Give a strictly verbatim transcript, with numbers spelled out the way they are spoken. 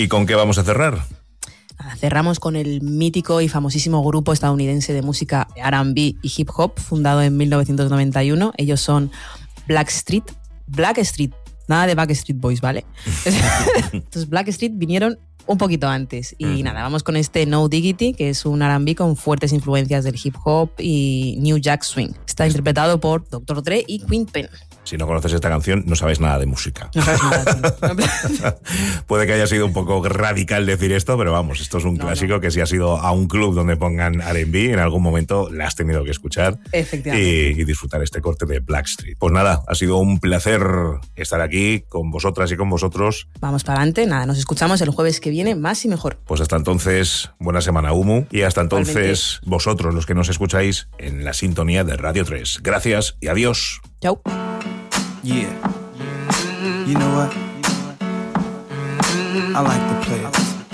¿Y con qué vamos a cerrar? Cerramos con el mítico y famosísimo grupo estadounidense de música R and B y hip hop, fundado en mil novecientos noventa y uno. Ellos son Blackstreet. Blackstreet, nada de Backstreet Boys, ¿vale? Entonces Blackstreet vinieron un poquito antes. Y mm. nada, vamos con este No Diggity, que es un R and B con fuertes influencias del hip hop y New Jack Swing. Está es... interpretado por doctor Dre y Queen Pen. Si no conoces esta canción, no sabes nada de música. No sabes nada. Puede que haya sido un poco radical decir esto, pero vamos, esto es un no, clásico no. que si has ido a un club donde pongan R and B, en algún momento la has tenido que escuchar. Efectivamente. Y, y disfrutar este corte de Blackstreet. Pues nada, ha sido un placer estar aquí con vosotras y con vosotros. Vamos para adelante, nada, nos escuchamos el jueves que viene, más y mejor. Pues hasta entonces, buena semana, Humu. Y hasta entonces, Igualmente. Vosotros, los que nos escucháis en la sintonía de Radio tres. Gracias y adiós. Chao. Yeah. You know what? I like to play it.